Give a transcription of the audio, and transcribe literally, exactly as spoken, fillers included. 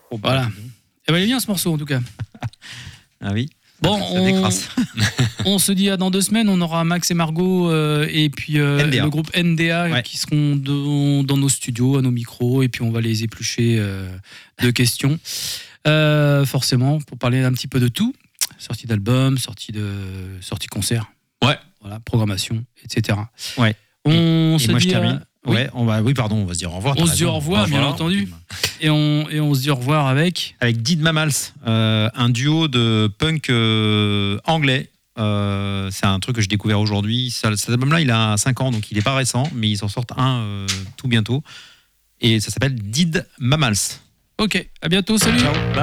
Oh, bah, Voilà. Eh ben, il est bien ce morceau en tout cas. Ah oui. Bon, Ça on, décrasse. on se dit à dans deux semaines. On aura Max et Margot euh, et puis euh, N D A. le groupe N D A Ouais. qui seront dans, dans nos studios, à nos micros, et puis on va les éplucher euh, de questions. Euh, forcément, pour parler un petit peu de tout. Sortie d'album, sortie de sortie concert. Ouais. Voilà, programmation, et cetera. Ouais. On Et se moi, je dit à- termine. Oui. Ouais, on va, oui, pardon, on va se dire au revoir. On t'as se dit raison. au revoir, bien entendu. Et on, et on se dit au revoir avec. Avec Dead Mammals, euh, un duo de punk euh, anglais. Euh, c'est un truc que j'ai découvert aujourd'hui. Ça, cet album-là, il a cinq ans, donc il n'est pas récent, mais ils en sortent un euh, tout bientôt. Et ça s'appelle Dead Mammals. Ok, à bientôt, salut. Ciao.